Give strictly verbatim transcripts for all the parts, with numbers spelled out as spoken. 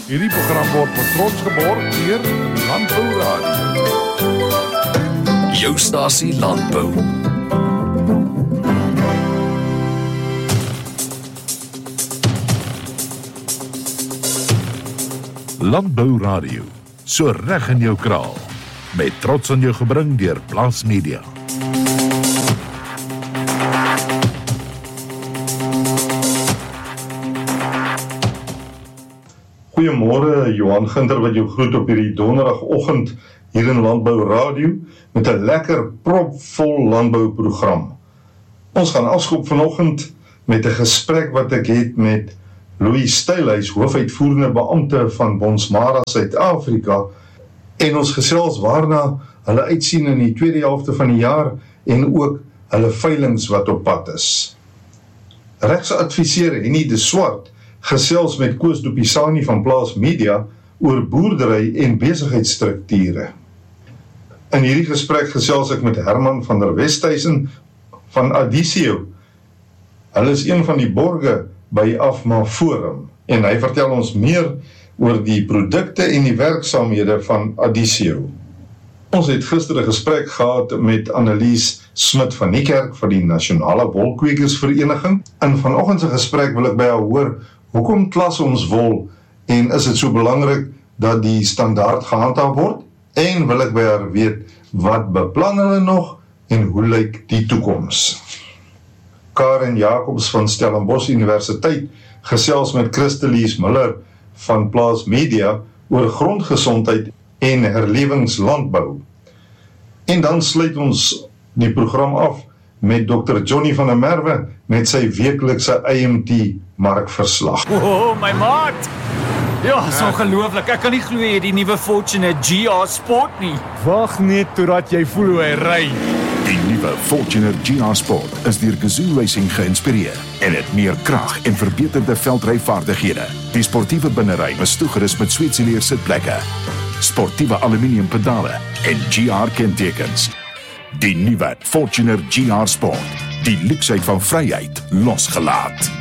Hierdie program word met trots geborg deur Landbou Radio. Jou stasie Landbou. Landbou Radio, so reg in jou kraal. Met trots aan jou gebring deur Plaas Media. Goeiemôre, Johan Ginter wat jou groet op hierdie donderdagoggend hier in Landbou Radio met 'n lekker propvol landbouprogram. Ons gaan afskop vanoggend met 'n gesprek wat ek het met Louis Stylhuis, hoofuitvoerende beampte van Bonsmara Suid-Afrika, en ons gesels waarna hulle uitsien in die tweede helfte van die jaar en ook hulle veilings wat op pad is. Regsadviseur Henny de Swart gesels met Koos Dupisani van Plaas Media oor boerdery en besigheidsstrukture. In hierdie gesprek gesels ek met Herman van der Westhuizen van Adisio. Hulle is een van die borge by Afma Forum en hy vertel ons meer oor die produkte en die werksaamhede van Adisio. Ons het gister 'n gesprek gehad met Annelies Smit van Niekerk van die Nasionale Wolkwekersvereniging. In vanoggend se gesprek wil ek by haar hoor, hoekom klas ons wol en is dit so belangrik dat die standaard gehandhaaf word? En wil ek by haar weet, wat beplan hulle nog en hoe lyk die toekoms? Karen Jacobs van Stellenbosch Universiteit gesels met Christelies Miller van Plaas Media oor grondgesondheid en herlewingslandbou. En dan sluit ons die program af met dokter Johnny van der Merwe met sy weeklikse I M T markverslag. Oh, my maat! Ja, is ongelooflik. Ek kan nie glo jy die nuwe Fortuner G R Sport nie. Wag net totdat jy voel hoe hy ry. Die nuwe Fortuner G R Sport is deur Gazoo Racing geïnspireer en het meer krag en verbeterde veldryvaardighede. Die sportiewe binnery is toegerus met Swetseleer sitplekke, sportiewe aluminium pedale en G R kentekens. Die nuwe Fortuner G R Sport, die luksheid van vryheid losgelaat.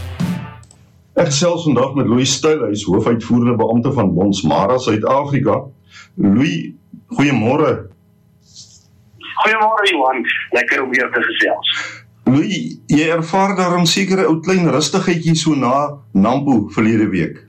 Ek gesels vandag met Louis Stylhuis, hoofuitvoerende beampte van Bonsmara Suid-Afrika. Louis, goeiemôre. Goeiemôre Johan, lekker om weer te gesels. Louis, jy ervaar daarom sekere ou klein rustigheidjie so na Nampo verlede week.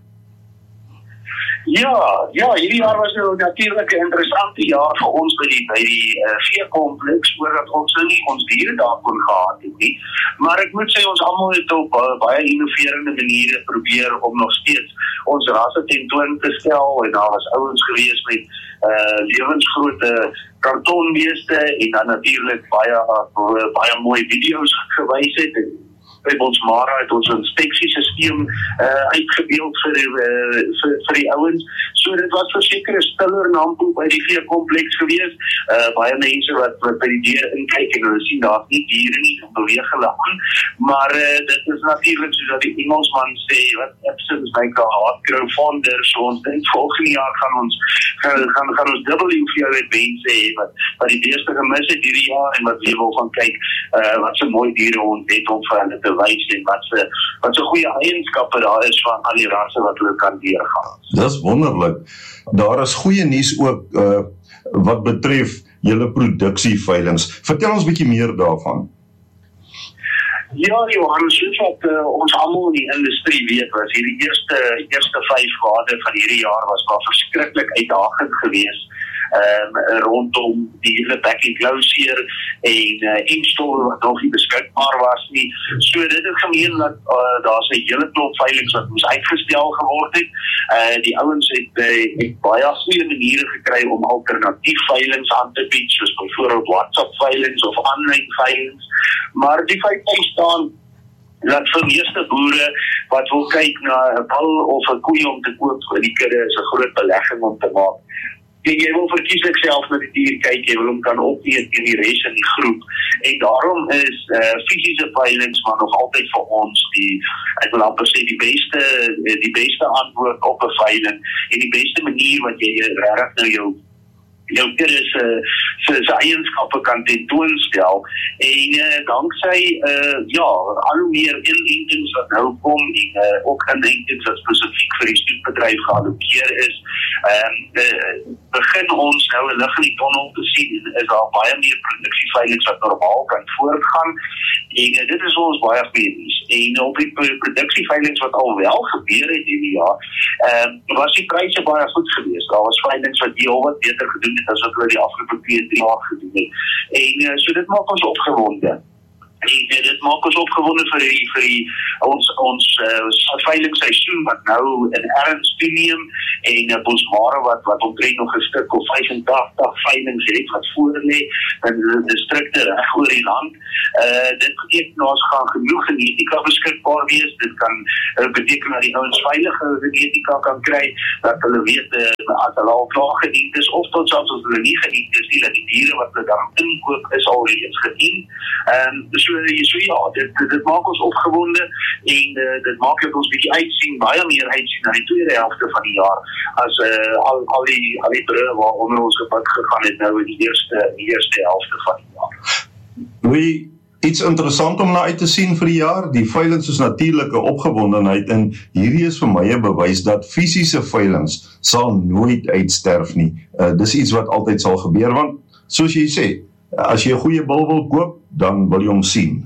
Ja, ja, hierdie jaar was nou natuurlik 'n interessante jaar vir ons by die by die uh, veekompleks, voordat ons nou nie ons diere daar kon gehad het nie. Maar ek moet sê ons almal het op uh, baie innoverende maniere probeer om nog steeds ons rasse tentoon te stel, en daar was ouens gewees met uh, lewensgrootte kartonbeeste en dan natuurlik baie uh, baie mooi video's gewys het. En by Bonsmara het ons 'n inspeksiesisteem uh, uitgebeeld vir die, uh, vir, vir die ouens. So dit was verseker 'n stiller Nampo by die veekompleks gewees. Uh, baie mense wat, wat by die diere inkyk en hulle sien daar's nie diere nie, dan beweeg hulle aan. Maar uh, dit is natuurlik soos dat die Engelsman sê, wat absence make a heart grow fonder. So ons dink volgende jaar gaan ons gaan, gaan, gaan ons dubbel die hoeveelheid mense hê wat, wat die beeste gemis het hierdie jaar en wat weer wil gaan kyk uh, wat so mooi diere ons het om vir hulle te wys en wat se wat se goeie eienskappe daar is van al die rasse wat hulle kan deurgaan. Dis wonderlik. Daar is goeie nuus ook uh, wat betref julle produksieveilings. Vertel ons 'n bietjie meer daarvan. Ja, Johan, soos wat uh, ons almal in die industrie weet, was hierdie eerste eerste vyf maande van hierdie jaar was maar verskriklik uitdagend geweest. Um, rondom die hele back and closure en uh, instore wat nog nie beskikbaar was nie. So dit het gemeen dat uh, daar 'n hele klomp veilings wat moes uitgestel geword het. Uh, die ouens het, uh, het baie goeie maniere gekry om alternatief veilings aan te bied, soos byvoorbeeld WhatsApp veilings of aanlyn veilings. Maar die feit staan dat vir meeste boere wat wil kyk na 'n bal of 'n koei om te koop vir die kudde is 'n groot belegging om te maak. En jy wil verkieslik self na die dier kyk, jy wil hom kan opneem in die res in die groep. En daarom is uh, fisiese veilings maar nog altyd vir ons die, ek wil amper sê, die beste, die beste antwoord op 'n veiling en die beste manier wat jy regtig nou jou jou kudde se se se eienskappe kan tentoonstel en uh, danksy uh, ja al hoe meer inentings wat nou kom en uh, ook inentings wat spesifiek vir die stoetbedryf geallokeer is um, uh, begin ons nou 'n lig in die tonnel te sien en is daar baie meer produksieveilings wat normaal kan voortgaan en uh, dit is ons baie goeie nuus en op die produksieveilings wat al wel gebeur het hierdie jaar um, was die pryse baie goed geweest. Daar was veilings wat heel wat beter gedoen het as wat hulle die afgelope twee, drie jaar gedoen het. En uh, so dit maak ons opgewonde. En uh, dit maak ons opgewonde vir die, vir die, ons, ons uh, veilingsseisoen wat nou in erns toeneem en uh, Bosmara wat, wat omtrent nog 'n stuk of vyfentagtig veilings het wat voorlê in die distrikte reg oor die land. Uh, dit beteken ons gaan genoeg genetika beskikbaar wees. Dit kan uh, beteken dat die ouens veilige genetika kan kry, dat hulle weet uh, as hulle al klaar gediend is of tot selfs as hulle nie gediend is nie, dat die diere wat hulle dan inkoop is alreeds gedien. Um, so, so ja, dit, dit maak ons opgewonde en uh, dit maak dat ons bietjie uitsien, baie meer uitsien na die tweede helfte van die jaar as uh, al, al die, al die brûe waaronder ons gepad gegaan het nou in die eerste, die eerste helfte van die jaar. Louis, iets interessant om na uit te sien vir die jaar, die veilings is natuurlike opgewondenheid en hierdie is vir my 'n bewys dat fisiese veilings sal nooit uitsterf nie. Uh, dis iets wat altyd sal gebeur, want soos jy sê, as jy 'n goeie bil wil koop, dan wil jy hom sien.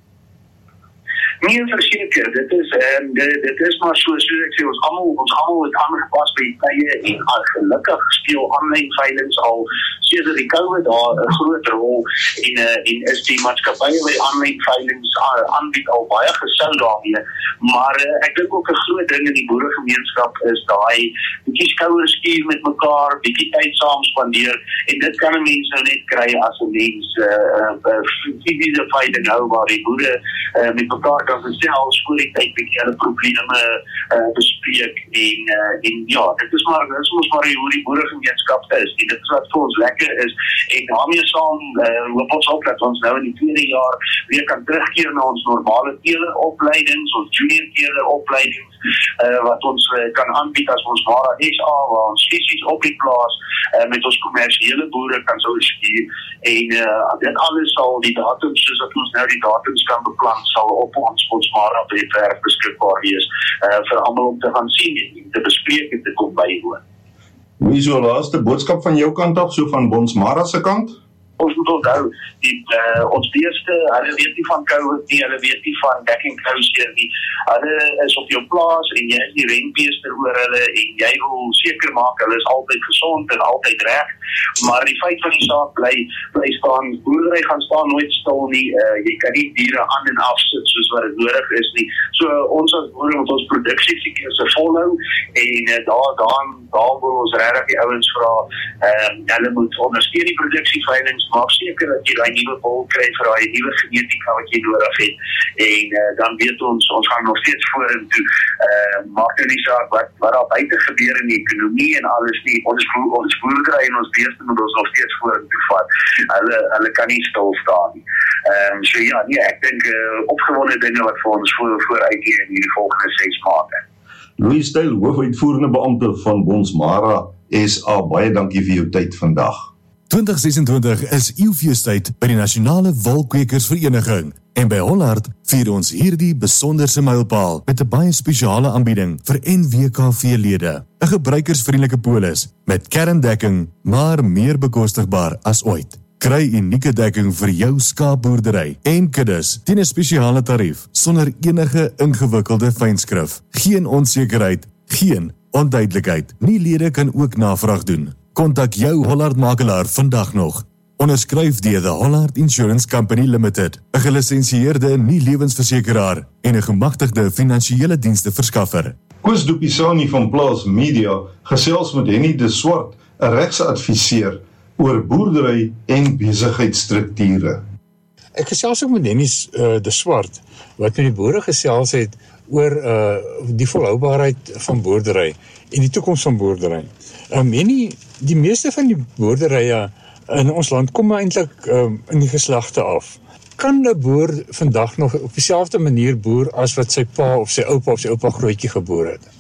Nee, verseker, dit is um, dit, dit is maar so, so ek sê, ons almal ons almal het aangepas by die tye en al gelukkig speel aanlyn veilings al sedert die COVID daar 'n groot rol en uh, en is die maatskappye by aanlyn veilings uh, aanbied al baie gesou daarmee, maar uh, ek dink ook 'n groot ding in die boeregemeenskap is daai bietjie skouers skuur met mekaar, bietjie tyd saam spandeer en dit kan 'n mens nou net kry as 'n mens uh, uh, fisiese veiling hou waar die boere uh, met mekaar kan gesels, voor die tyd bietjie hulle probleme uh, bespreek en, uh, en ja, dit is maar, dit is ons maar hoe die boeregemeenskap is en dit is wat vir ons lekker is en daarmee saam uh, hoop ons ook dat ons nou in die tweede jaar weer kan terugkeer na ons normale teeleropleidings, ons junior teeleropleidings uh, wat ons uh, kan aanbied as ons Mara S A waar ons fisies op die plaas uh, met ons kommersiële boere kan sou stuur en uh, dit alles sal die datums soos dat ons nou die datums kan beplan sal op ons ons Mara webwerf beskikbaar wees uh, vir almal om te gaan sien en te bespreek en te kom bywoon. Hoe is jou laaste boodskap van jou kant af, so van Bonsmara se kant? Ons moet onthou, die, uh, ons eerste, hulle weet nie van COVID nie, hulle weet nie van dekking closure nie, hulle is op jou plaas en jy is die renbeester oor hulle en jy wil seker maak, hulle is altyd gesond en altyd reg, maar die feit van die saak bly, bly staan, boerdery gaan staan nooit stil nie, uh, jy kan nie diere aan en af sit soos wat het nodig is nie, so ons as boere moet ons produksiesiekers volhou en uh, daar, daar, daar wil ons regtig die ouens vra, uh, hulle moet ondersteun die produksieveilings, maak seker dat jy daai nuwe bol kry vir daai nuwe genetika wat jy nodig het en uh, dan weet ons, ons gaan nog steeds vorentoe, uh, maak nou nie saak wat, wat daar buite gebeur in die ekonomie en alles nie, ons, ons boerdery en ons beeste moet ons nog steeds vorentoe vat, hulle, hulle kan nie stil staan nie, um, so ja, nee, ek dink uh, opgewonde dinge wat vir ons voor, vooruit hier in die volgende ses maande. Louis Styl, hoofuitvoerende beampte van Bonsmara S A, baie dankie vir jou tyd vandag. twintig sesentwintig is eeufeestyd by die Nasionale Wolkwekersvereniging en by Hollard vier ons hierdie besonderse mylpaal met 'n baie spesiale aanbieding vir N W K V-lede. 'n Gebruikersvriendelike polis met kerndekking, maar meer bekostigbaar as ooit. Kry unieke dekking vir jou skaapboerdery en kuddes teen 'n spesiale tarief sonder enige ingewikkelde fynskrif. Geen onsekerheid, geen onduidelikheid. Nie lede kan ook navraag doen. Kontak jou Hollard makelaar vandag nog. Onderskryf deur the Hollard Insurance Company Limited, 'n gelisensieerde nie-lewensversekeraar en 'n gemagtigde finansiële dienste verskaffer. Koos Dupisani van Plaas Media gesels met Henny de Swart, 'n regsadviseur oor boerdery en besigheidsstrukture. Ek gesels ook met Henny uh, de Swart, wat met die boere gesels het oor uh, die volhoubaarheid van boerdery en die toekoms van boerdery. Um, Henny, die meeste van die boerderye in ons land kom eintlik um, in die geslagte af. Kan 'n boer vandag nog op dieselfde manier boer as wat sy pa of sy oupa of sy oupa grootjie geboer het?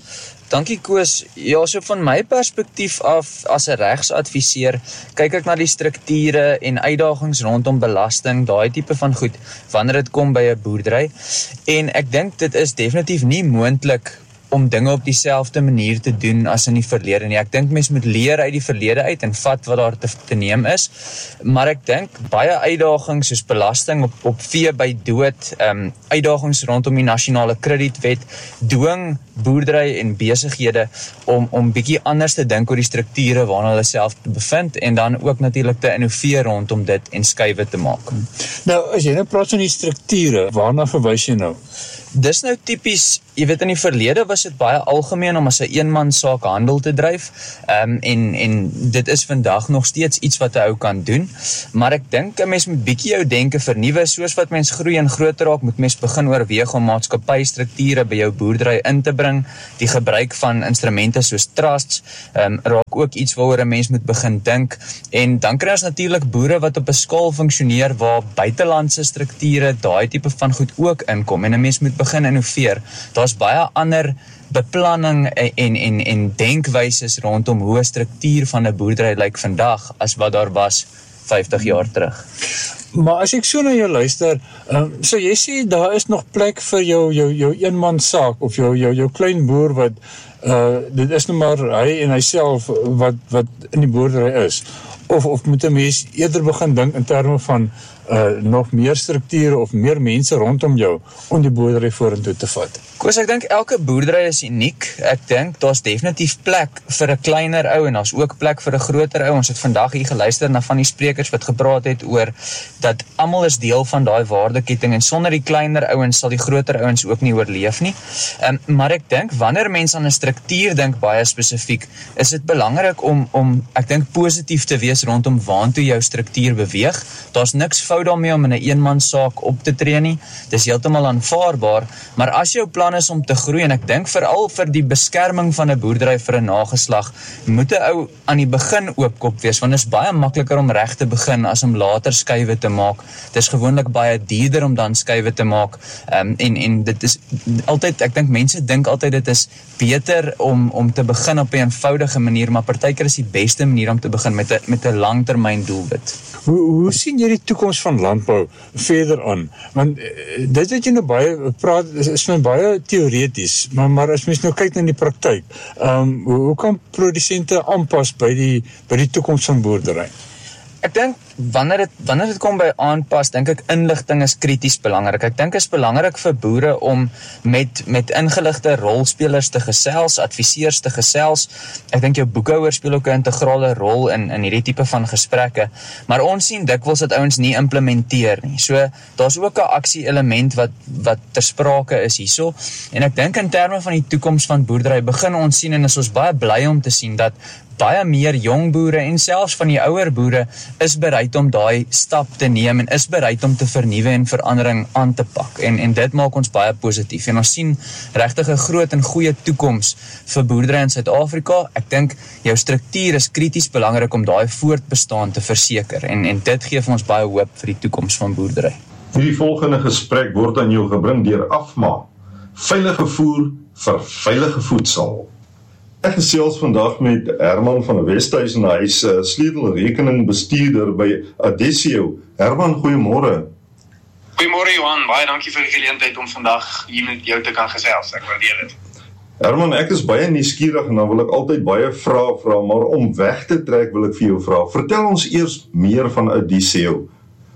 Dankie Koos. Ja, so van my perspektief af as 'n regsadviseur, kyk ek na die strukture en uitdagings rondom belasting, daai tipe van goed, wanneer dit kom by 'n boerdery. En ek dink dit is definitief nie moontlik om dinge op dieselfde manier te doen as in die verlede nie. Ek dink mens moet leer uit die verlede uit en vat wat daar te, te neem is. Maar ek dink baie uitdagings soos belasting op, op vee by dood, um, uitdagings rondom die nasionale kredietwet, dwing boerdery en besighede om om bietjie anders te dink oor die strukture waarna hulle self bevind en dan ook natuurlik te innoveer rondom dit en skuiwe te maak. Nou, as jy nou praat van die strukture, waarna verwys jy nou? Dis nou tipies, jy weet in die verlede was dit baie algemeen om as 'n eenman saak handel te dryf, um, en, en dit is vandag nog steeds iets wat 'n ou kan doen, maar ek dink 'n mens moet bietjie jou denke vernuwe, soos wat mens groei en groter raak, moet mens begin oorweeg om maatskappystrukture by jou boerdery in te bring, die gebruik van instrumente soos trusts, um, raak ook iets waaroor 'n mens moet begin dink, en dan kry ons natuurlik boere wat op 'n skaal funksioneer waar buitelandse strukture, daai tipe van goed ook inkom, en 'n mens moet begin innoveer. Daar's baie ander beplanning en, en, en denkwyses rondom hoe 'n struktuur van 'n boerdery lyk vandag, as wat daar was vyftig jaar terug. Maar as ek so na jou luister, um, so jy sê, daar is nog plek vir jou, jou, jou eenman saak, of jou, jou, jou klein boer wat, uh, dit is nou maar hy en hy self wat, wat in die boerdery is, of, of moet 'n mens eerder begin dink in terme van Uh, nog meer strukture of meer mense rondom jou om die boerdery vorentoe te vat? Koos, ek dink elke boerdery is uniek. Ek dink daar's definitief plek vir 'n kleiner ou en daar's ook plek vir 'n groter ou. Ons het vandag hier geluister na van die sprekers wat gepraat het oor dat almal is deel van daai waardeketting en sonder die kleiner ouens sal die groter ouens ook nie oorleef nie. Um, maar ek dink wanneer mense aan 'n struktuur dink baie spesifiek, is dit belangrik om om ek dink positief te wees rondom waantoe jou struktuur beweeg. Daar's niks fout daarmee om in 'n eenman saak op te tree nie. Dis heeltemal aanvaarbaar, maar as jou plan is om te groei, en ek dink veral vir die beskerming van 'n boerdery vir 'n nageslag, moet 'n ou aan die begin oopkop wees, want dit is baie makliker om reg te begin as om later skuiwe te maak. Dit is gewoonlik baie duurder om dan skuiwe te maak, um, en en dit is altyd, ek dink mense dink altyd dit is beter om om te begin op 'n eenvoudige manier, maar partykeer is die beste manier om te begin met 'n met 'n langtermyn doelwit. Hoe hoe sien jy die toekoms van landbou verder aan? Want uh, dit wat jy nou baie praat is, is nou baie teoreties, maar maar as mens nou kyk na die praktyk, um, hoe, hoe kan produsente aanpas by die by die toekoms van boerdery? Ek dink wanneer dit wanneer dit kom by aanpas, dink ek inligting is krities belangrik. Ek dink is belangrik vir boere om met met ingeligte rolspelers te gesels, adviseurs te gesels. Ek dink jou boekhouer speel ook 'n integrale rol in in hierdie tipe van gesprekke. Maar ons sien dikwels dat ouens nie implementeer nie. So daar's ook 'n aksie element wat wat ter sprake is hierso. En ek dink in terme van die toekoms van boerdery begin ons sien, en is ons baie bly om te sien dat baie meer jong boere en selfs van die ouer boere is bereid om daai stap te neem en is bereid om te vernuwe en verandering aan te pak. En en dit maak ons baie positief. En ons sien regtig 'n groot en goeie toekoms vir boerdery in Suid-Afrika. Ek dink jou struktuur is krities belangrik om daai voortbestaan te verseker. En en dit gee vir ons baie hoop vir die toekoms van boerdery. Hierdie volgende gesprek word aan jou gebring deur Afma. Veilige voer vir veilige voedsel. Ek gesels vandag met Herman van Westhuizen, hy is uh, sleutelrekeningbestuurder by Adesio. Herman, goeiemôre. Goeiemôre Johan, baie dankie vir die geleentheid om vandag hier met jou te kan gesels. Ek waardeer dit. Herman, ek is baie nuuskierig en dan wil ek altyd baie vrae vra, maar om weg te trek wil ek vir jou vra. Vertel ons eers meer van Adesio.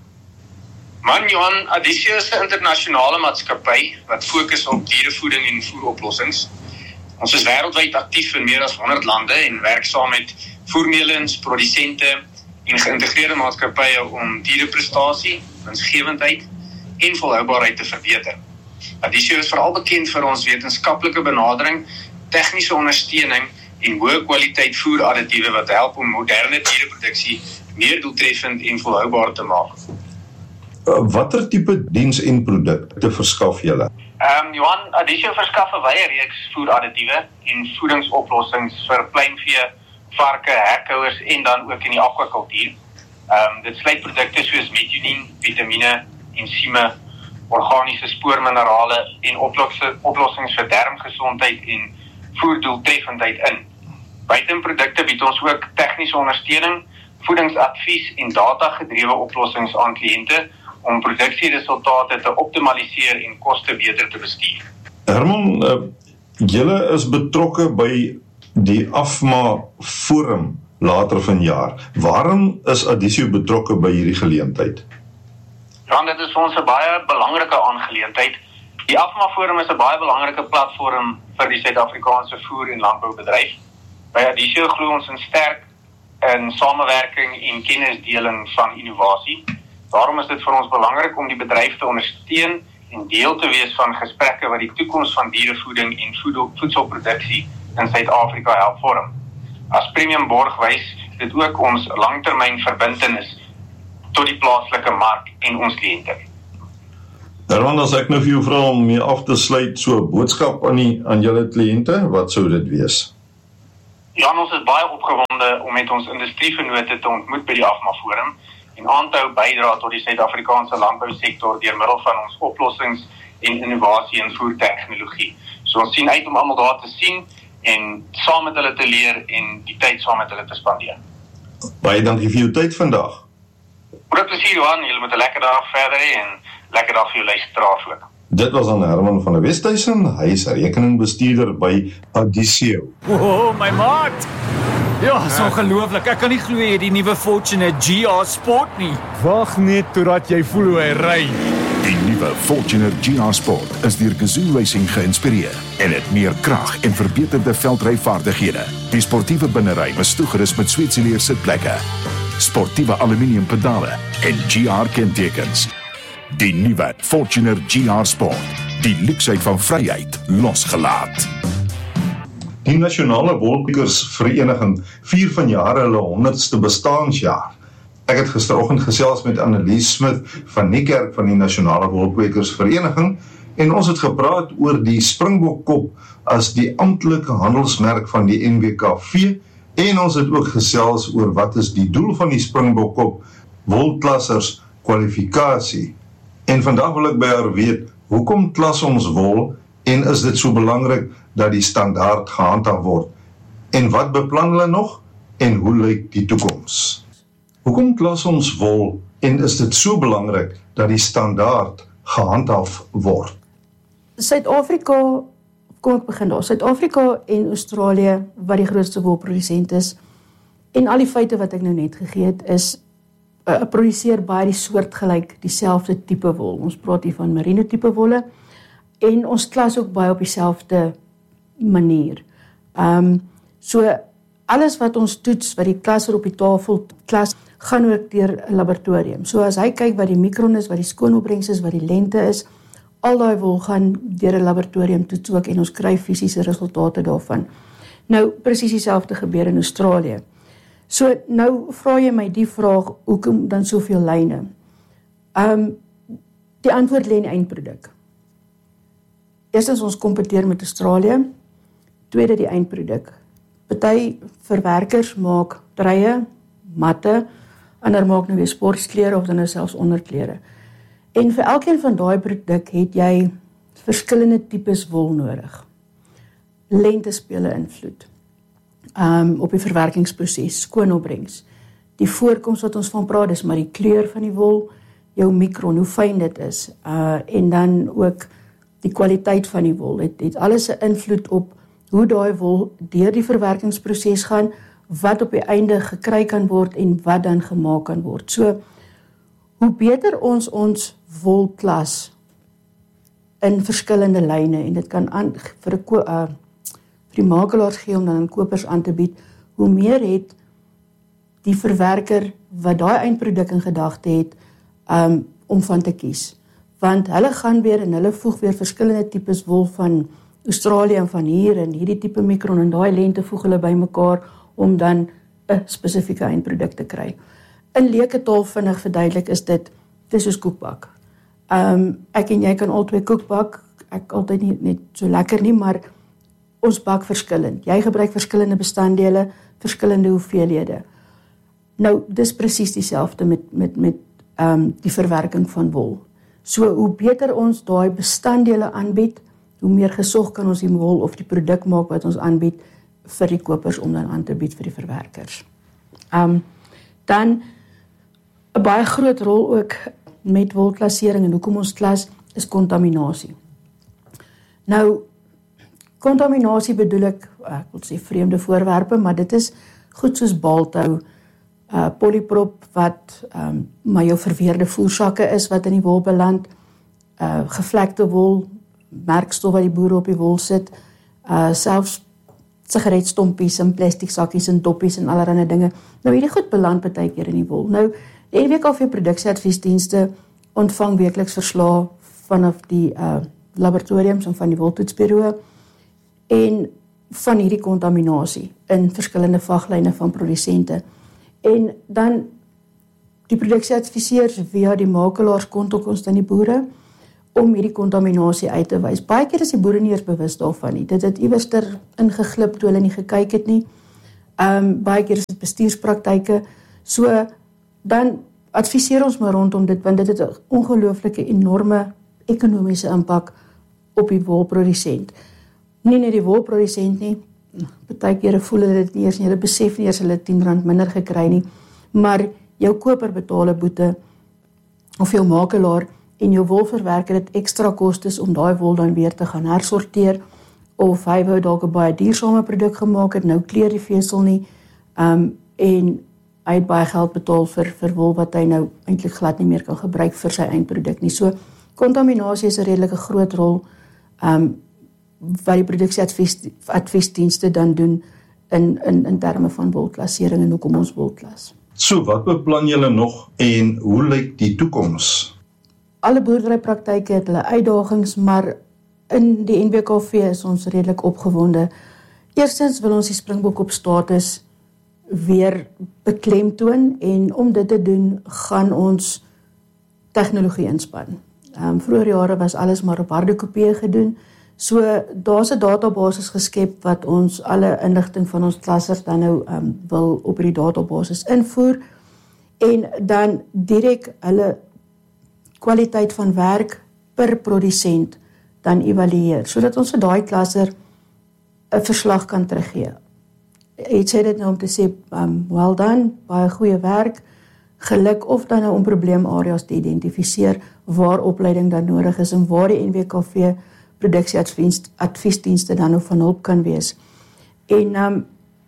Man Johan, Adesio is 'n internasionale maatskappy wat fokus op dierevoeding en voeroplossings. Ons is wêreldwyd aktief in meer as honderd lande en werk saam met voermeulens, produsente en geïntegreerde maatskappye om diereprestasie, winsgewendheid en volhoubaarheid te verbeter. Adesio is veral bekend vir ons wetenskaplike benadering, tegniese ondersteuning en hoë kwaliteit voeradditiewe wat help om moderne diereproduksie meer doeltreffend en volhoubaar te maak. Watter tipe diens en produkte verskaf julle? Um, Johan, Adesio verskaf 'n wye reeks voeradditiewe en voedingsoplossings vir kleinvee, varke, hekhouers en dan ook in die akwakultuur. Um, dit sluit produkte soos methionine, vitamine, ensieme, organiese spoorminerale en oplossings vir darmgesondheid en voerdoeltreffendheid in. Buitenprodukte bied ons ook tegniese ondersteuning, voedingsadvies en data-gedrewe oplossings aan kliënte om produksieresultate te optimaliseer en koste beter te bestuur. Herman, uh, julle is betrokke by die A F M A Forum later vanjaar. Waarom is Adisio betrokke by hierdie geleentheid? Ja, dit is vir ons 'n baie belangrike aangeleentheid. Die A F M A Forum is 'n baie belangrike platform vir die Suid-Afrikaanse voer- en landboubedryf. By Adisio glo ons in sterk in samewerking en kennisdeling van innovasie. Daarom is dit vir ons belangrik om die bedryf te ondersteun en deel te wees van gesprekke wat die toekoms van dierevoeding en voedselproduksie in Suid-Afrika help vorm. As premium borg wys dit ook ons langtermyn verbintenis tot die plaaslike mark en ons kliënte. Herman, as ek nou vir jou vra om mee af te sluit, so 'n boodskap aan die aan julle kliënte, wat sou dit wees? Ja, ons is baie opgewonde om met ons industrievennote te ontmoet by die A F M A Forum en aan te hou bydra tot die Suid-Afrikaanse landbousektor deur middel van ons oplossings en innovasie in voertegnologie. So ons sien uit om almal daar te sien en saam met hulle te leer en die tyd saam met hulle te spandeer. Baie dankie vir jou tyd vandag. Groot plesier Johan, julle moet 'n lekker dag verder hê en lekker dag vir jou luisteraars ook. Dit was aan Herman van der Westhuizen, hy is rekeningbestuurder by Adisio. O, oh, my maat! Ja, is ongelooflik. Ek kan nie glo jy het die nuwe Fortuner G R Sport nie. Wag net totdat jy voel hoe hy ry. Die nuwe Fortuner G R Sport is deur Gazoo Racing geïnspireer en het meer krag en verbeterde veldryvaardighede. Die sportiewe binnery is toegerus met Swetseleer sitplekke, sportiewe aluminium pedale en G R kentekens. Die nuwe Fortuner G R Sport, die luksheid van vryheid losgelaat. Die Nasionale Wolkwekersvereniging vier vanjaar hulle honderdste bestaansjaar. Ek het gisteroggend gesels met Annelies Smith van Niekerk van die Nasionale Wolkwekersvereniging en ons het gepraat oor die Springbokkop as die amptelike handelsmerk van die N W K V en ons het ook gesels oor wat is die doel van die Springbokkop wolklassers kwalifikasie. En vandag wil ek by haar weet, hoekom klas ons wol en is dit so belangrik dat die standaard gehandhaaf word? En wat beplan hulle nog en hoe lyk die toekoms? Hoekom klas ons wol en is dit so belangrik dat die standaard gehandhaaf word? Suid-Afrika, kom ek begin daar, Suid-Afrika en Australië wat die grootste wolprodusent is en al die feite wat ek nou net gegee het is uh, produseer baie die soortgelyk dieselfde tipe wol. Ons praat hier van merino tipe wolle en ons klas ook baie op dieselfde manier. Um, so alles wat ons toets, wat die klasser op die tafel klas, gaan ook deur 'n laboratorium. So as hy kyk wat die mikron is, wat die skoonopbrengs is, wat die lengte is, al daai wol gaan deur 'n laboratorium toets ook en ons kry fisiese resultate daarvan. Nou presies dieselfde gebeur in Australië. So nou vra jy my die vraag, hoekom dan soveel lyne? Um, die antwoord lê in die eindproduk. Eerstens ons kompeteer met Australië, tweede die eindproduk. Party verwerkers maak treie, matte, ander maak nou weer sportklere of dan nou selfs onderklere. En vir elkeen van daai produk het jy verskillende tipes wol nodig. Lengte speel 'n invloed. Um, op die verwerkingsproses, skoonopbrengs. Die voorkoms wat ons van praat, is maar die kleur van die wol, jou mikron, hoe fyn dit is, uh, en dan ook die kwaliteit van die wol. Het, het alles 'n invloed op hoe daai wol deur die verwerkingsproses gaan, wat op die einde gekry kan word en wat dan gemaak kan word. So, hoe beter ons ons wol klas in verskillende lyne, en dit kan aan, vir, die, uh, vir die makelaars gee om dan aan kopers aan te bied, hoe meer het die verwerker wat daai eindproduk in gedagte het, um, om van te kies. Want hulle gaan weer en hulle voeg weer verskillende tipes wol van Australië en van hier en hierdie tipe mikron en daai lengte voeg hulle bymekaar om dan 'n spesifieke eindproduk te kry. In leuke taal vinnig verduidelik is dit, dit is soos koekbak. Um, ek en jy kan altyd koekbak, ek altyd nie net so lekker nie, maar ons bak verskillend. Jy gebruik verskillende bestanddele, verskillende hoeveelhede. Nou, dis presies dieselfde met, met, met um, die verwerking van wol. So, hoe beter ons daai bestanddele aanbied, hoe meer gesog kan ons die wol of die produk maak wat ons aanbied vir die kopers om dan aan te bied vir die verwerkers. Um, dan, 'n baie groot rol ook met wolklasering en hoekom ons klas, is kontaminasie. Nou, kontaminasie bedoel ek, ek wil sê vreemde voorwerpe, maar dit is goed soos baaltou, uh, polyprop wat um, maar jou verweerde voersakke is wat in die wol beland, uh, gevlekte wol, merkstof wat die boere op die wol sit, uh, selfs sigaretstompies en plastic sakkies en doppies en allerlei dinge. Nou hierdie goed beland baie keer in die wol. Nou, die N W K V produksieadviesdienste ontvang weekliks verslae vanaf die uh, laboratoriums en van die woltoetsbureau en van hierdie kontaminasie in verskillende vaglyne van produsente. En dan die produksieadviseurs via die makelaars kontak ons dan die boere om hierdie kontaminasie uit te wys. Baie keer is die boere nie eers bewus daarvan nie. Dit het iewers ter ingeglip toe hulle nie gekyk het nie. Um, baie keer is dit bestuurspraktyke. So, dan adviseer ons maar rondom dit, want dit het 'n ongelooflike enorme ekonomiese impak op die wolprodusent. Nie net die wolprodusent nie, baie kere voel hulle dit nie eers nie, hulle besef nie eers hulle tien rand minder gekry nie, maar jou koper betaal 'n boete, of jou makelaar, en jou wolverwerker het ekstra kostes om daai wol dan weer te gaan hersorteer, of hy wou dalk 'n baie duursame produk gemaak het, nou kleur die vesel nie, um, en hy het baie geld betaal vir, vir wol wat hy nou eintlik glad nie meer kan gebruik vir sy eindproduk nie. So, kontaminasie is 'n redelike groot rol, um, wat die produksieadviesdienste dan doen in, in, in terme van wolklasering en hoekom ons wolklas. So, wat beplan julle nog en hoe lyk die toekoms? Alle boerderypraktyke het hulle uitdagings, maar in die N W K V is ons redelik opgewonde. Eerstens wil ons die Springbok op status weer beklemtoon, en om dit te doen, gaan ons tegnologie inspan. Um, vroeger jare was alles maar op harde kopieë gedoen, so daar's 'n databasis geskep wat ons alle inligting van ons klassers dan nou um, wil op die databasis invoer, en dan direk hulle kwaliteit van werk per produsent dan evalueer, sodat ons vir daai klasser 'n verslag kan teruggee. Ek sê dit nou om te sê, um, well done, baie goeie werk, geluk, of dan nou om probleemareas te identifiseer waar opleiding dan nodig is en waar die N W K V produksieadviesdienste dan nog van hulp kan wees. En um,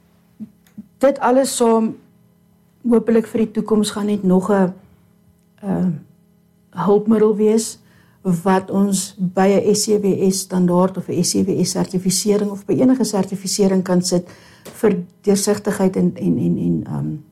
dit alles saam, hopelik vir die toekoms gaan net nog 'n uh, hulpmiddel wees wat ons by 'n S C W S standaard of 'n S C W S sertifisering of by enige sertifisering kan sit vir deursigtigheid en en en en um,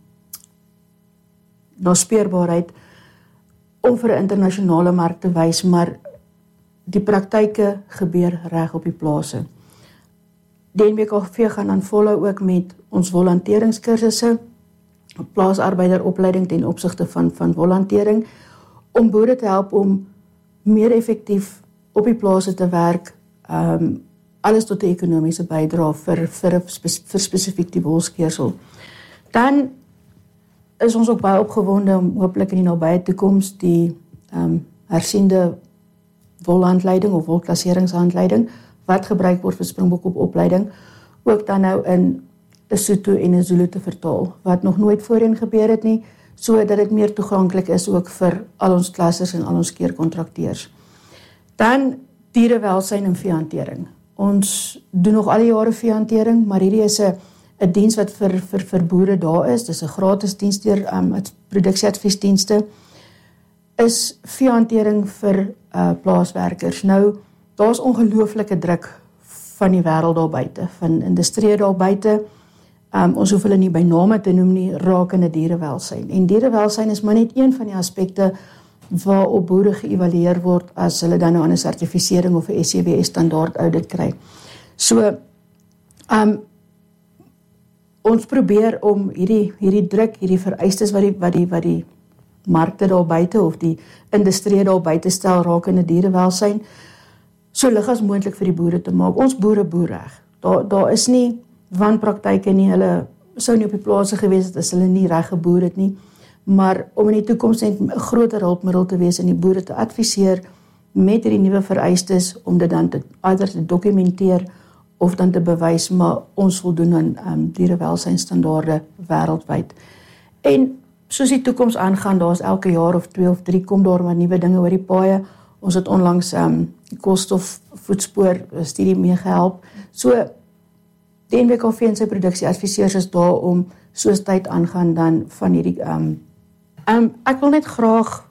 naspeurbaarheid om vir 'n internasionale mark te wys, maar die praktyke gebeur reg op die plase. Die N W K V gaan dan volhou ook met ons wolhanteringskursusse, plaasarbeideropleiding ten opsigte van van wolhantering, om boere te help om meer effektief op die plase te werk, um, alles tot 'n ekonomiese bydrae vir, vir, vir spesifiek die wolskeersel. Dan is ons ook baie opgewonde om hopelik in die nabye toekoms die um, hersiende wolhandleiding of wolklasseringshandleiding wat gebruik word vir Springbok op opleiding, ook dan nou in Sotho en in Zulu te vertaal, wat nog nooit voorheen gebeur het nie, so dat dit meer toeganklik is ook vir al ons klassers en al ons keerkontrakteurs. Dan dierewelsyn en veehantering. Ons doen nog al die jare veehantering, maar hierdie is 'n 'n diens wat vir vir vir boere daar is. Dis 'n gratis diens deur um, produksieadviesdienste. Is veehantering vir uh, plaaswerkers. Nou, daar's ongelooflike druk van die wêreld daar buite, van industrie daar buite. Um, ons hoef hulle nie by name te noem nie, rakende dierewelsyn. En dierewelsyn is maar net een van die aspekte waarop boere geëvalueer word as hulle dan nou aan 'n sertifisering of 'n S C W S standaard audit kry. So, um, ons probeer om hierdie hierdie druk, hierdie vereistes wat die wat die wat die markte daar buite of die industrie daar buite stel rakende dierewelsyn, so lig as moontlik vir die boere te maak. Ons boere boer reg. Daar daar is nie wanpraktyke nie, hulle sou nie op die plase gewees het as hulle nie reg geboer het nie, maar om in die toekoms net 'n groter hulpmiddel te wees en die boere te adviseer met hierdie nuwe vereistes om dit dan te, either te dokumenteer of dan te bewys, maar ons voldoen aan um, dierewelsynstandaarde wêreldwyd. En soos die toekoms aangaan, daar is elke jaar of twee of drie, kom daar maar nuwe dinge oor die paaie. Ons het onlangs um, die koolstofvoetspoor studie meegehelp. So, die N W K V en sy produksieadviseurs is daar om soos tyd aangaan dan van hierdie... Um, um, ek wil net graag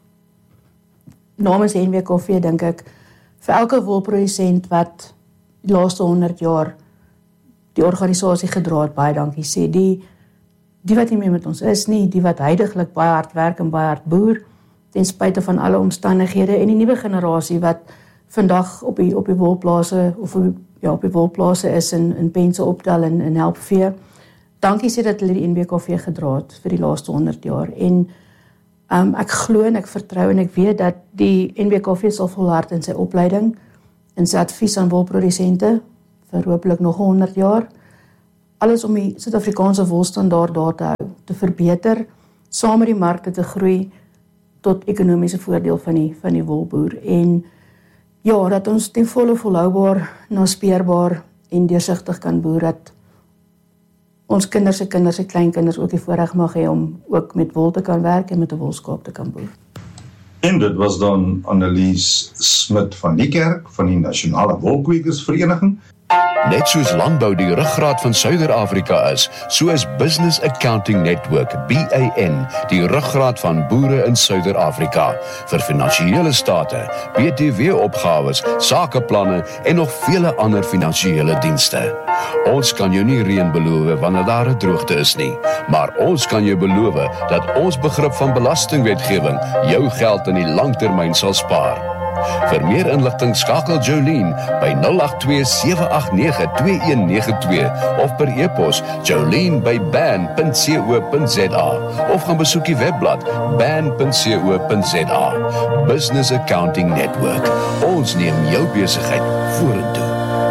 namens N W K V, dink ek, vir elke wolproducent wat die laaste honderd jaar die organisasie gedra het, baie dankie sê. Die, die wat nie meer met ons is nie, die wat huidiglik baie hard werk en baie hard boer, ten spyte van alle omstandighede, en die nuwe generasie wat vandag op die, op die wolplase, of ja, op die wolplase is en, en pense optel en, en help vee. Dankie sê dat hulle die N W K V gedra het vir die laaste honderd jaar. En um, ek glo en ek vertrou en ek weet dat die N W K V sal volhard in sy opleiding en sy advies aan wolprodusente vir hopelik nog honderd jaar. Alles om die Suid-Afrikaanse wolstandaard daar te hou, te verbeter, saam met die markte te groei tot ekonomiese voordeel van die, van die wolboer. En ja, dat ons ten volle volhoubaar, naspeurbaar en deursigtig kan boer, dat ons kinders se kinders se kleinkinders ook die voorreg mag hê om ook met wol te kan werk en met 'n wolskaap te kan boer. En dit was dan Annelies Smit van die Kerk van die Nasionale Wolkwekersvereniging. Net soos landbou die ruggraat van Suider-Afrika is, so is Business Accounting Network, B A N, die ruggraat van boere in Suider-Afrika, vir finansiële state, B T W-opgawes, sakeplanne en nog vele ander finansiële dienste. Ons kan jou nie reën beloof wanneer daar 'n droogte is nie, maar ons kan jou beloof dat ons begrip van belastingwetgewing jou geld in die langtermyn sal spaar. Vir meer inligting skakel Jolene by nul agt twee sewe agt nege twee een nege twee of per e-pos jolene by ban punt co punt za of gaan besoek die webblad ban punt co punt za. Business Accounting Network. Ons neem jou besigheid vorentoe.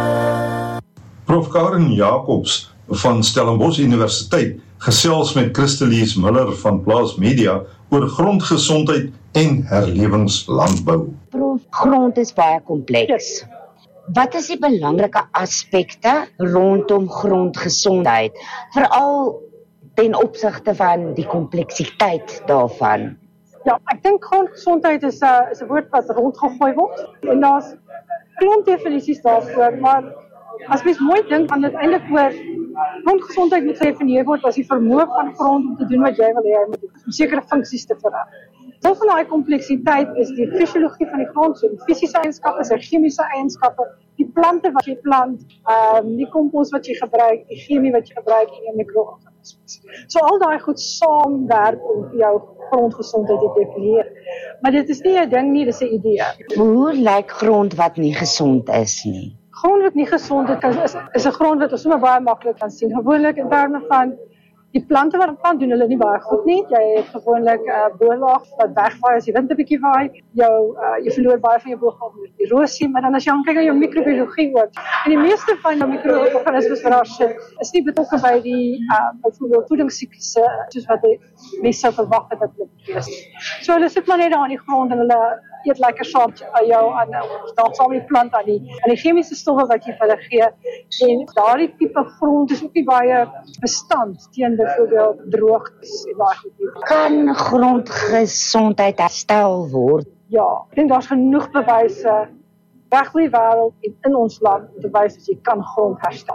Prof Karen Jacobs van Stellenbosch Universiteit gesels met Christelies Miller van Plaas Media oor grondgesondheid en herlewingslandbou. Prof, grond is baie kompleks. Wat is die belangrike aspekte rondom grondgesondheid, veral ten opsigte van die kompleksiteit daarvan? Ja, ek dink grondgesondheid is 'n is 'n woord wat rondgegooi word en daar's klomp definisies daarvoor, maar as mens mooi dink, gaan dit eintlik oor grondgesondheid moet gedefinieer word as die vermoë van grond om te doen wat jy wil hê hy moet doen, om sekere funksies te verrig. Deel van daai kompleksiteit is die fisiologie van die grond, so die fisiese eienskappe, sy chemiese eienskappe, die plante wat jy plant, um, die kompos wat jy gebruik, die chemie wat jy gebruik en jou mikroorganismes. So al daai goed saamwerk om jou grondgesondheid te definieer. Maar dit is nie 'n ding nie, dis 'n idee. Hoe lyk grond wat nie gesond is nie? Grond wat nie gesond is, is 'n grond wat ons sommer baie maklik kan sien. Gewoonlik in terme van die plante wat ons plant doen hulle nie baie goed nie. Jy het gewoonlik 'n uh, boorlaag wat wegvaai as die wind 'n bietjie waai. Jou uh, jy verloor baie van jou boergrond met erosie, maar dan as jy kyk na jou microbiologie ook. En die meeste van jou mikroorganismes wat daar sit, is nie betrokke by die uh, byvoorbeeld voedingssikluse soos wat die mense sou verwag het dat hulle moet wees. So hulle sit maar net daar aan die grond en hulle eet lekker saam aan jou aan daar saam met die plant aan die aan die chemiese stowwe wat jy vir hulle gee. En daardie tipe grond is ook nie baie bestand teen byvoorbeeld droogtes en daai goed. Kan grondgesondheid herstel word? Ja, ek dink daar's genoeg bewyse reg oor die wêreld en in ons land om te wys dat jy kan grond herstel.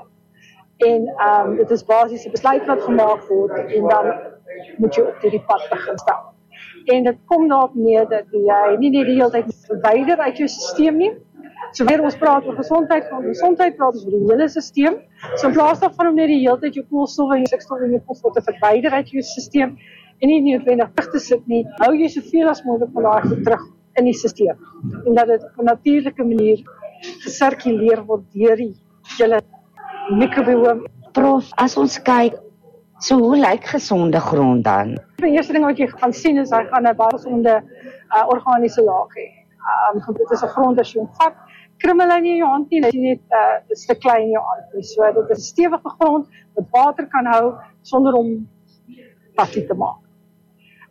En ehm um, dit is basies 'n besluit wat gemaak word en dan moet jy op hierdie pad begin stap. En dit kom daarop neer dat jy nie net die hele tyd verwyder uit jou stelsel nie. So weer ons praat oor gesondheid, van gesondheid praat ons oor die hele stelsel. So in plaas daarvan om net die hele tyd jou koolstof en jou stikstof en jou fosfor te verwyder uit jou stelsel en nie noodwendig terug te sit nie, hou jy soveel as moontlik van daai goed terug in die stelsel. En dat dit op 'n natuurlike manier gesirkuleer word deur die hele mikrobiome. Prof, as ons kyk, so hoe lyk gesonde grond dan? Die eerste ding wat jy gaan sien is hy gaan 'n baie gesonde uh, organiese laag hê. Um, dit is 'n grond as jy hom vat, krummel hy nie in jou hand nie, dit is net uh, dit is te klein in jou hand nie. So dit is 'n stewige grond wat water kan hou sonder om passie te maak.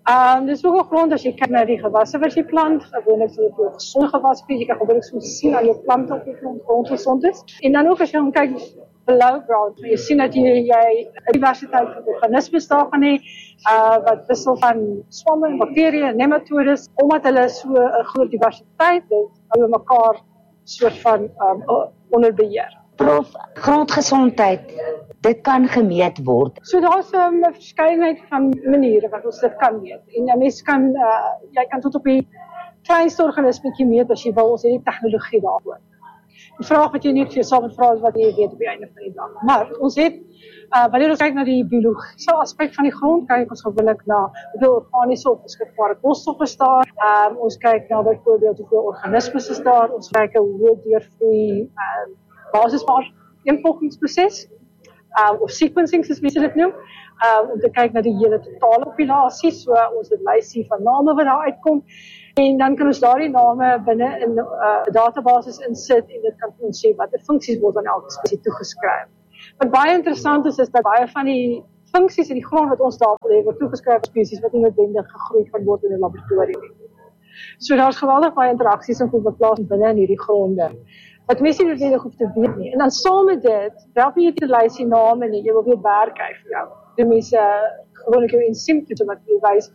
Um, dis ook 'n grond as jy kyk na die gewasse wat jy plant, gewoonlik sal dit jou gesonde gewas wees, jy kan gewoonlik so sien aan jou plante op die grond, grond gesond is. En dan ook as jy kyk below ground, jy sien dat jy jy 'n diversiteit van organismes daar gaan hê, uh, wat wissel van swamme, bakterieë, nematodes, omdat hulle so 'n groot diversiteit het, hulle mekaar soort van um, onder beheer. Prof, grondgesondheid, dit kan gemeet word. So daar's 'n um, verskeidenheid van maniere wat ons dit kan meet. En 'n mens kan, uh, jy kan tot op die kleinste organismetjie meet as jy wil, ons het die tegnologie daarvoor. Die vraag wat jy net vir jouself moet vra is wat jy weet op die einde van die dag. Maar ons het, uh, wanneer ons kyk na die biologiese aspek van die grond, kyk ons gewoonlik na hoeveel organiese of beskikbare koolstof is daar. Um, ons kyk na byvoorbeeld hoeveel organismes is daar. Ons kyk hoe deurvloei uh, basis maar eenvolgingsproses, um, of sequencing soos mense dit noem, um, om te kyk na die hele totale populasie, so ons het 'n lysie van name wat daar uitkom, en dan kan ons daardie name binne in 'n uh, databasis insit, en dit kan ons sê watter funksies word aan elke spesies toegeskryf. Wat baie interessant is, is dat baie van die funksies in die grond wat ons daar wil hê, word toegeskryf aan spesies wat nie noodwendig gegroei kan word in 'n laboratorium nie. So daar's geweldig baie interaksies in wat plaasvind binne in hierdie gronde, wat mense nie noodwendig hoef te weet nie. En dan saam met dit, help jy die lysie name nie, jy wil weer werk hy vir jou. Die mense gewoonlik jou ensiem wat jy wys,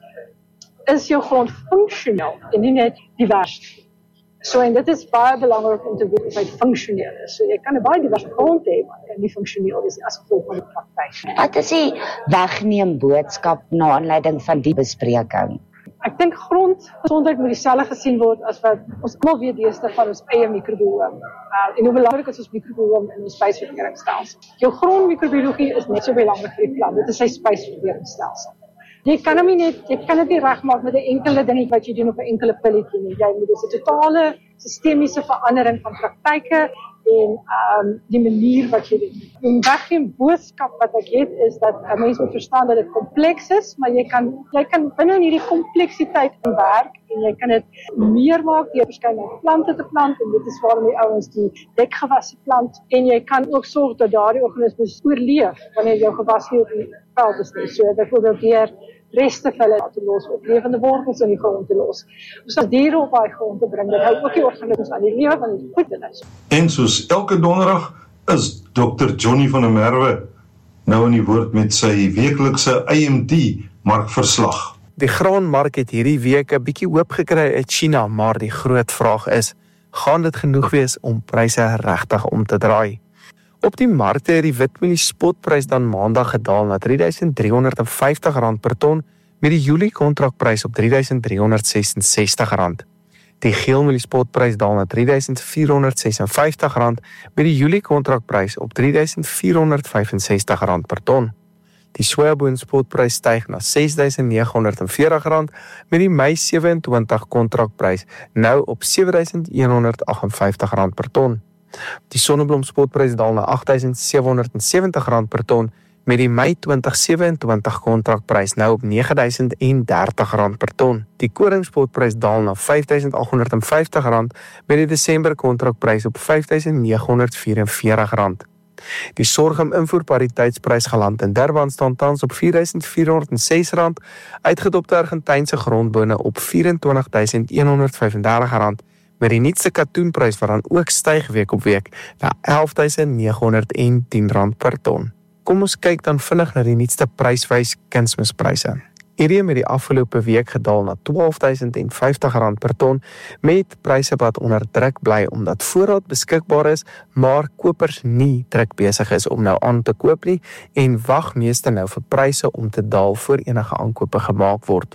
is jou grond funksioneel en nie net divers. So en dit is baie belangrik om te weet of hy funksioneel is. So jy kan 'n baie diverse grond hê, maar hy nie funksioneel is as gevolg van die praktyk. Wat is die wegneem boodskap na aanleiding van die bespreking? Ek dink grondgesondheid moet dieselfde gesien word as wat ons almal weet deesdae van ons eie mikrobiome. Uh, en hoe belangrik is ons mikrobiome in ons spysverteringsstelsel. Jou grondmikrobiologie is net so belangrik vir die plant. Dit is sy spysverteringsstelsel. Jy kan hom nie net, jy kan dit nie regmaak met 'n enkele dingetjie wat jy doen op 'n enkele pilletjie nie. Jy moet dis 'n totale sistemiese verandering van praktyke en um, die manier wat jy dit doen. En wegneem boodskap wat ek het is dat uh, mense moet verstaan dat dit kompleks is, maar jy kan jy kan binne in hierdie kompleksiteit werk en jy kan dit meer maak deur verskillende plante te plant, en dit is waarom die ouens die dekgewasse plant, en jy kan ook sorg dat daardie organismes oorleef wanneer jou gewas hier op die veld is nie. So byvoorbeeld deur reste vir hulle te los, of lewende wortels in die grond te los. Dus as diere op daai grond te bring, dit hou ook die organismes aan die lewe van die goed in is. En soos elke donderdag is dokter Johnny van der Merwe nou in die woord met sy weeklikse I M T markverslag. Die graanmark het hierdie week 'n bietjie hoop gekry uit China, maar die groot vraag is, gaan dit genoeg wees om pryse regtig om te draai? Op die markte het die witmelie spotprys dan maandag gedaal na drie duisend drie honderd vyftig rand per ton, met die Julie kontrakprys op drie duisend drie honderd sesensestig rand. Die geelmelie spotprys daal na drie duisend vier honderd vyfenses rand, met die Julie kontrakprys op drie duisend vier honderd vyfensestig rand per ton. Die sojaboon spotprys styg na ses duisend nege honderd veertig rand, met die Mei sewe en twintig kontrakprys nou op sewe duisend een honderd agt en vyftig rand per ton. Die sonneblom spotprys daal na agt duisend sewe honderd sewentig rand per ton, met die Mei twintig sewe-en-twintig kontrakprys nou op nege duisend dertig rand per ton. Die koring spotprys daal na vyf duisend agt honderd vyftig rand, met die Desember kontrakprys op vyf duisend nege honderd vierenveertig rand. Die sorghum invoerpariteitsprys geland in Durban staan tans op vier duisend vier honderd ses rand, uitgedopte Argentynse grondbone op vyf en twintig duisend een honderd vyfendertig rand, met die nuutste katoenprys wat dan ook styg week op week na elf duisend nege honderd tien rand per ton. Kom ons kyk dan vinnig na die nuutste pryswys kunsmispryse. Hierdie met die afgelope week gedaal na twaalf duisend vyftig rand per ton, met pryse wat onder druk bly omdat voorraad beskikbaar is, maar kopers nie druk besig is om nou aan te koop nie en wag meeste nou vir pryse om te daal voor enige aankope gemaak word.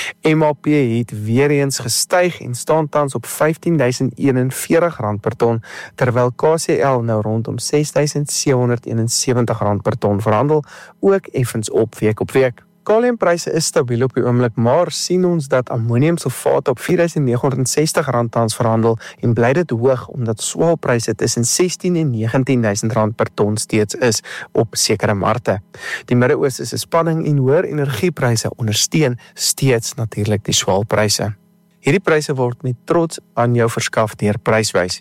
M A P het weer eens gestyg en staan tans op vyftien duisend eenenveertig rand per ton, terwyl K C L nou rondom ses duisend sewe honderd eenensewentig rand per ton verhandel, ook effens op week op week. Kaliumpryse is stabiel op die oomblik, maar sien ons dat ammoniumsulfaat op vyf duisend nege honderd sestig rand tans verhandel en bly dit hoog omdat swaalpryse tussen sestien en negentien duisend rand per ton steeds is op sekere markte. Die Midde-Ooste se spanning en hoër energiepryse ondersteun steeds natuurlik die swaalpryse. Hierdie pryse word met trots aan jou verskaf deur Pryswys.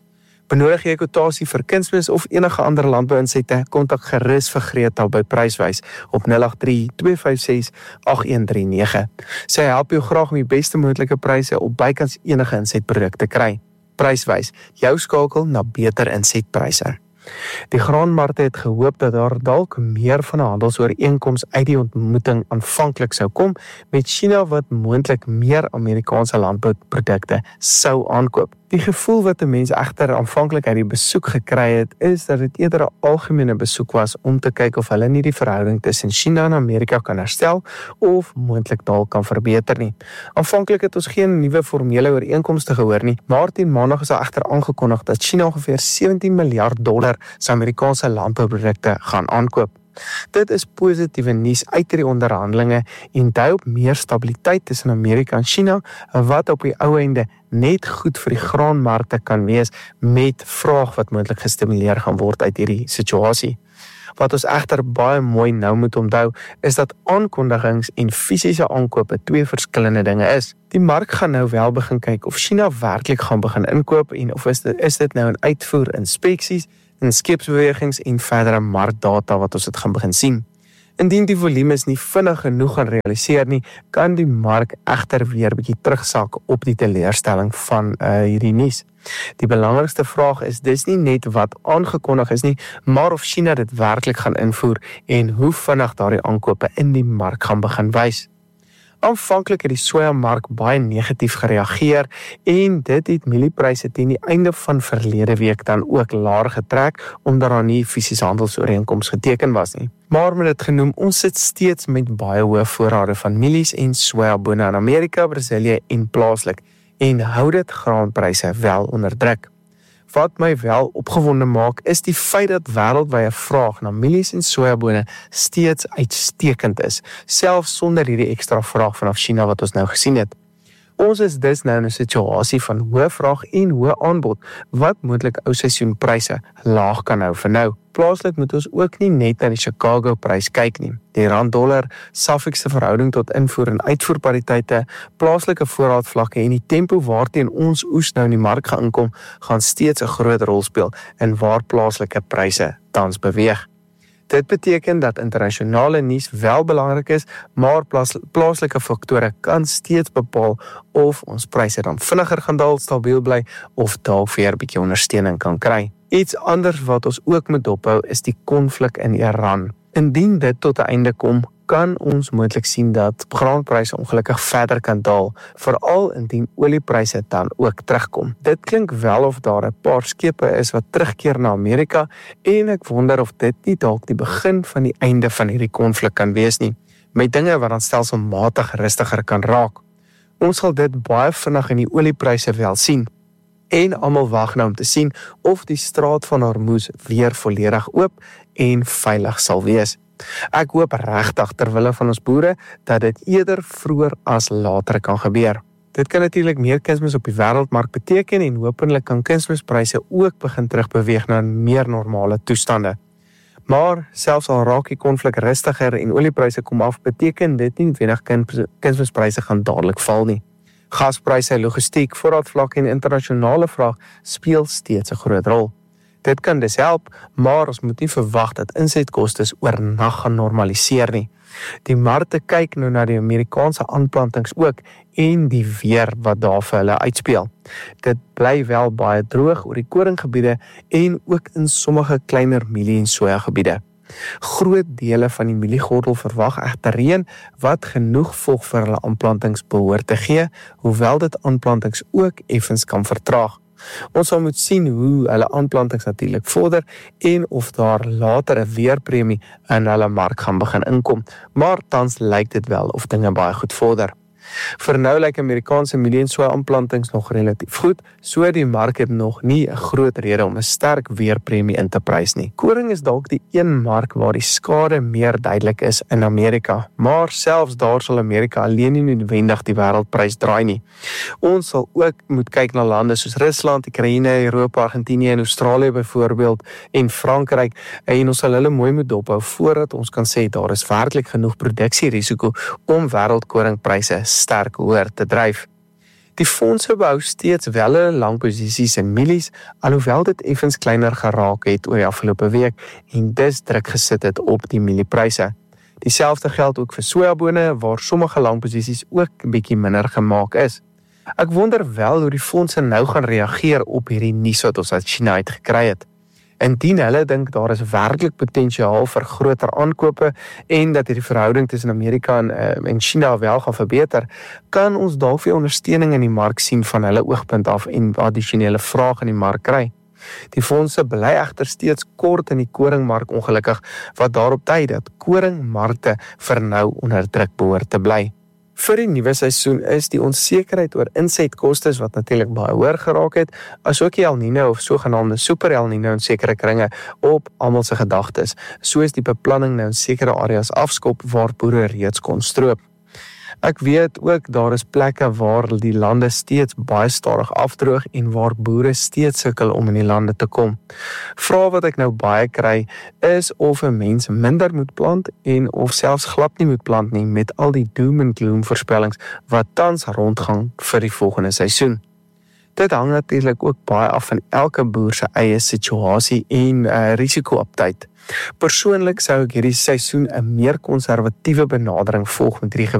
Benodig jy kwotasie vir kunsmis of enige ander landbouinsette, kontak gerus vir Greta by Pryswys op nul agt drie, twee vyf ses, agt een drie nege. Sy help jou graag om die beste moontlike pryse op bykans enige insetproduk te kry. Pryswys, jou skakel na beter insetpryse. Die graanmarkte het gehoop dat daar dalk meer van 'n handelsooreenkoms uit die ontmoeting aanvanklik sou kom met China wat moontlik meer Amerikaanse landbouprodukte sou aankoop. Die gevoel wat 'n mens egter aanvanklik uit die besoek gekry het, is dat dit eerder 'n algemene besoek was om te kyk of hulle nie die verhouding tussen China en Amerika kan herstel of moontlik dalk kan verbeter nie. Aanvanklik het ons geen nuwe formele ooreenkomste gehoor nie, maar teen Maandag is daar egter aangekondig dat China ongeveer sewentien miljard dollar se Amerikaanse landbouprodukte gaan aankoop. Dit is positiewe nuus uit die onderhandelinge en dui op meer stabiliteit tussen Amerika en China, wat op die ou einde net goed vir die graanmarkte kan wees met vraag wat moontlik gestimuleer gaan word uit hierdie situasie. Wat ons egter baie mooi nou moet onthou, is dat aankondigings en fisiese aankope twee verskillende dinge is. Die mark gaan nou wel begin kyk of China werklik gaan begin inkoop en of is dit, is dit nou in uitvoer inspeksies, in skepsbewegings en verdere markdata wat ons dit gaan begin sien. Indien die volumes nie vinnig genoeg gaan realiseer nie, kan die mark egter weer bietjie terugsak op die teleurstelling van uh, hierdie nuus. Die belangrikste vraag is dis nie net wat aangekondig is nie, maar of China dit werklik gaan invoer en hoe vinnig daardie aankope in die mark gaan begin wys. Aanvanklik het die sojamark baie negatief gereageer en dit het mieliepryse teen die einde van verlede week dan ook laer getrek omdat daar nie fisiese handelsooreenkoms geteken was nie. Maar met dit genoem, ons sit steeds met baie hoë voorrade van mielies en sojabone in Amerika, Brasilië en plaaslik en hou dit graanpryse wel onder druk. Wat my wel opgewonde maak, is die feit dat wêreldwye vraag na mielies en sojabone steeds uitstekend is, selfs sonder hierdie ekstra vraag vanaf China wat ons nou gesien het. Ons is dus nou in 'n situasie van hoë vraag en hoë aanbod, wat moontlik ou seisoenpryse laag kan hou vir nou. Plaaslik moet ons ook nie net na die Chicago prys kyk nie. Die rand-dollar, Safex se verhouding tot invoer en uitvoerpariteite, plaaslike voorraadvlakke en die tempo waarteen ons oes nou in die mark gaan inkom, gaan steeds 'n groot rol speel in waar plaaslike pryse tans beweeg. Dit beteken dat internasionale nuus wel belangrik is, maar plaas, plaaslike faktore kan steeds bepaal of ons pryse dan vinniger gaan daal, stabiel bly of dalk weer 'n bietjie ondersteuning kan kry. Iets anders wat ons ook moet dophou is die konflik in Iran. Indien dit tot 'n einde kom, kan ons moontlik sien dat graanpryse ongelukkig verder kan daal, veral indien oliepryse dan ook terugkom. Dit klink wel of daar 'n paar skepe is wat terugkeer na Amerika en ek wonder of dit nie dalk die begin van die einde van hierdie konflik kan wees nie, met dinge wat dan stelselmatig rustiger kan raak. Ons sal dit baie vinnig in die oliepryse wel sien. En almal wag nou om te sien of die straat van Hormuz weer volledig oop en veilig sal wees. Ek hoop regtig ter wille van ons boere dat dit eerder vroeër as later kan gebeur. Dit kan natuurlik meer kunsmis op die wêreldmark beteken en hopelik kan kunsmispryse ook begin terugbeweeg na meer normale toestande. Maar selfs al raak die konflik rustiger en oliepryse kom af, beteken dit nie noodwendig kunsmispryse gaan dadelik val nie. Gaspryse, logistiek, voorraadvlakke en internasionale vraag speel steeds 'n groot rol. Dit kan dus help, maar ons moet nie verwag dat insetkostes oornag gaan normaliseer nie. Die markte kyk nou na die Amerikaanse aanplantings ook en die weer wat daar vir hulle uitspeel. Dit bly wel baie droog oor die koringgebiede en ook in sommige kleiner mielie- en sojagebiede. Groot dele van die mieliegordel verwag egter reën wat genoeg vog vir hulle aanplantings behoort te gee, hoewel dit aanplantings ook effens kan vertraag. Ons sal moet sien hoe hulle aanplantings natuurlik vorder en of daar later 'n weerpremie in hulle mark gaan begin inkom, maar tans lyk dit wel of dinge baie goed vorder. Vir nou lyk Amerikaanse mielie- en soja aanplantings nog relatief goed, so die mark het nog nie 'n groot rede om 'n sterk weerpremie in te prys nie. Koring is dalk die een mark waar die skade meer duidelik is in Amerika, maar selfs daar sal Amerika alleen nie noodwendig die wêreldprys draai nie. Ons sal ook moet kyk na lande soos Rusland, Oekraïne, Europa, Argentinië en Australië byvoorbeeld en Frankryk en ons sal hulle mooi moet dophou voordat ons kan sê daar is werklik genoeg produksierisiko om wêreldkoringpryse sterk hoër te dryf. Die fondse behou steeds wel hulle lang posisies in mielies, alhoewel dit effens kleiner geraak het oor die afgelope week en dis druk gesit het op die mieliepryse. Dieselfde geld ook vir sojabone, waar sommige lang posisies ook 'n bietjie minder gemaak is. Ek wonder wel hoe die fondse nou gaan reageer op hierdie nuus wat ons uit China uit gekry het. Indien hulle dink daar is werklik potensiaal vir groter aankope en dat hierdie verhouding tussen Amerika en, uh, en China wel gaan verbeter, kan ons dalk weer ondersteuning in die mark sien van hulle oogpunt af en addisionele vraag in die mark kry. Die fondse bly egter steeds kort in die koringmark ongelukkig, wat daarop dui dat koringmarkte vir nou onder druk behoort te bly. Vir die nuwe seisoen is die onsekerheid oor insetkostes wat natuurlik baie hoër geraak het, asook die El Niño of sogenaamde Super El Niño in sekere kringe op almal se gedagtes, soos die beplanning nou in sekere areas afskop waar boere reeds kon stroop. Ek weet ook daar is plekke waar die lande steeds baie stadig afdroog en waar boere steeds sukkel om in die lande te kom. Vrae wat ek nou baie kry is of 'n mens minder moet plant en of selfs glad nie moet plant nie met al die doom and gloom voorspellings wat tans rondgang vir die volgende seisoen. Dit hang natuurlik ook baie af van elke boer se eie situasie en uh, risiko-aptyd. Persoonlik sou ek hierdie seisoen 'n meer konservatiewe benadering volg met hierdie